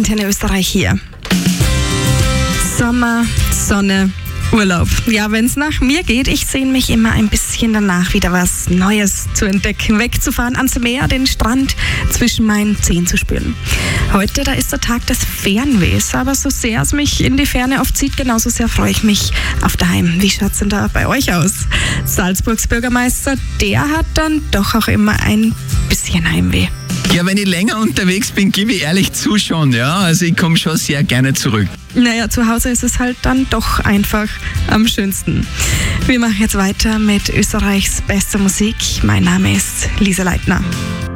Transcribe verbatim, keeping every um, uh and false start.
Antenne Österreich hier. Sommer, Sonne, Urlaub. Ja, wenn es nach mir geht, ich sehne mich immer ein bisschen danach, wieder was Neues zu entdecken, wegzufahren ans Meer, den Strand zwischen meinen Zehen zu spüren. Heute, da ist der Tag des Fernwehs, aber so sehr es mich in die Ferne oft zieht, genauso sehr freue ich mich auf daheim. Wie schaut's denn da bei euch aus? Salzburgs Bürgermeister, der hat dann doch auch immer ein bisschen Heimweh. Ja, wenn ich länger unterwegs bin, gebe ich ehrlich zu schon, ja. Also ich komme schon sehr gerne zurück. Naja, zu Hause ist es halt dann doch einfach am schönsten. Wir machen jetzt weiter mit Österreichs bester Musik. Mein Name ist Lisa Leitner.